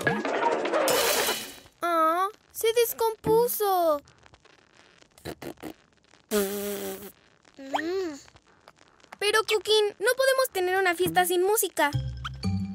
¡Ah! ¡Se descompuso! Pero, Cookie, no podemos tener una fiesta sin música.